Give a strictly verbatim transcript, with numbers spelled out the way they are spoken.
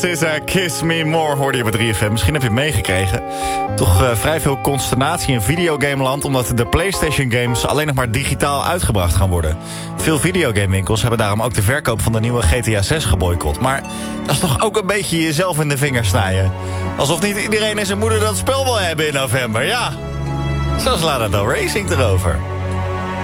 Het is uh, Kiss Me More, hoorde je bij drie F M. Misschien heb je het meegekregen. Toch uh, vrij veel consternatie in videogameland, omdat de PlayStation games alleen nog maar digitaal uitgebracht gaan worden. Veel videogamewinkels hebben daarom ook de verkoop van de nieuwe G T A zes geboycott. Maar dat is toch ook een beetje jezelf in de vingers snijden. Alsof niet iedereen en zijn moeder dat spel wil hebben in november, ja. Zo slaat het al Racing erover.